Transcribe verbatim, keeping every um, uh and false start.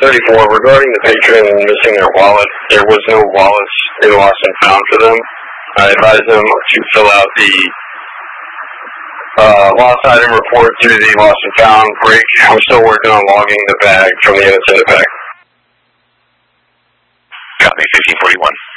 thirty-four, regarding the patron missing their wallet, there was no wallets in lost and found for them. I advised them to fill out the uh, lost item report through the lost and found break. I'm still working on logging the bag from the unattended bag. Copy, fifteen forty-one.